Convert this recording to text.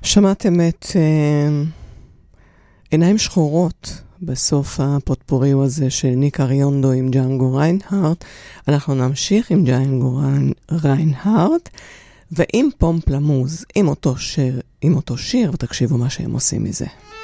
שמעתם את עיניים שחורות בסוף הפוטפוריו הזה של ניק אריונדו עם ג'אנגו ריינהארט. אנחנו נמשיך עם ג'אנגו ריינהארט ועם פומפלמוז, עם אותו שיר, ותקשיבו מה שהם עושים מזה.